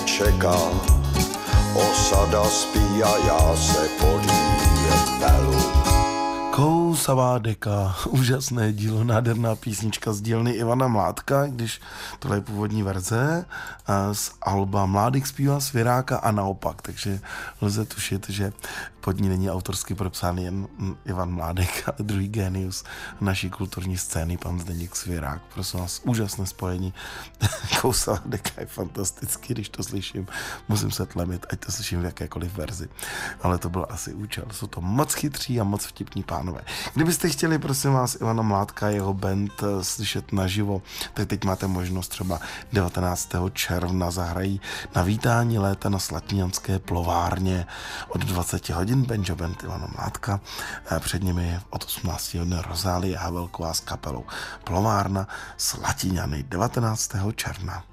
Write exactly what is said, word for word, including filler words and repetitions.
čeká, osada spí a já se podíjem pelu. Kousavá deka, úžasné dílo, nádherná písnička z dílny Ivana Mládka, když tohle je původní verze z alba Mládek zpívá Svěráka a naopak, takže lze tušit, že pod ní není autorsky propsán jen Ivan Mládek, ale druhý génius naší kulturní scény, pan Zdeněk Svěrák. Prosím vás, úžasné spojení. Kousavá deka je fantastický, když to slyším, musím se tlemit, ať to slyším v jakékoliv verzi. Ale to byl asi účel, jsou to moc chytří a moc vtipní pánové. Kdybyste chtěli, prosím vás, Ivana Mládka a jeho band slyšet naživo, tak teď máte možnost třeba devatenáctého června zahrají na vítání léta na Slatinjanské plovárně od dvacet hodin banjo band Ivana Mládka. Před nimi od osmnácti hodin Rozálie Havelková s kapelou Plovárna Slatinjany devatenáctého června.